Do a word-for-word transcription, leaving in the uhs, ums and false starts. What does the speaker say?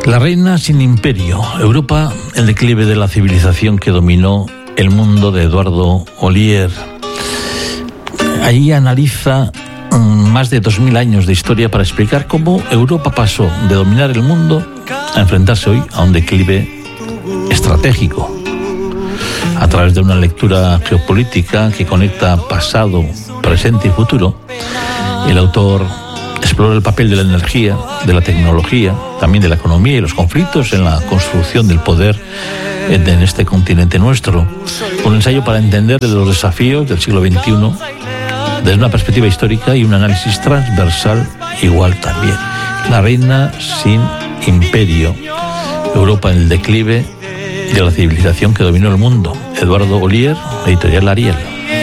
La reina sin imperio. Europa, el declive de la civilización que dominó el mundo, de Eduardo Ollier. Ahí analiza más de dos mil años de historia para explicar cómo Europa pasó de dominar el mundo a enfrentarse hoy a un declive estratégico. A través de una lectura geopolítica que conecta pasado, presente y futuro, el autor explora el papel de la energía, de la tecnología, también de la economía y los conflictos en la construcción del poder en este continente nuestro. Un ensayo para entender los desafíos del siglo veintiuno desde una perspectiva histórica y un análisis transversal igual también. La reina sin imperio. Europa en el declive de la civilización que dominó el mundo. Eduardo Ollier, editorial Ariel.